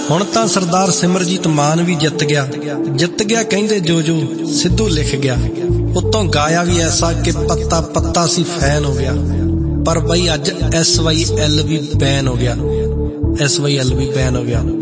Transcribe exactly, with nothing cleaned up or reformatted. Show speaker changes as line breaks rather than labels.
ਹੁਣ ਤਾਂ ਸਰਦਾਰ ਸਿਮਰਜੀਤ ਮਾਨ ਵੀ ਜਿੱਤ ਗਿਆ, ਜਿੱਤ ਗਿਆ ਕਹਿੰਦੇ ਜੋ ਜੋ ਸਿੱਧੂ ਲਿਖ ਗਿਆ। ਉੱਤੋਂ ਗਾਇਆ ਵੀ ਐਸਾ ਕਿ ਪੱਤਾ ਪੱਤਾ ਸੀ ਫੈਨ ਹੋ ਗਿਆ। ਪਰ ਬਈ ਅੱਜ ਐਸ ਵਾਈ ਐਲ ਵੀ ਬੈਨ ਹੋ ਗਿਆ, ਐਸ ਵਾਈ ਐਲ ਵੀ ਬੈਨ ਹੋ ਗਿਆ।